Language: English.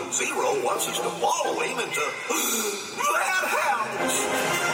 Zero wants us to follow him into that house.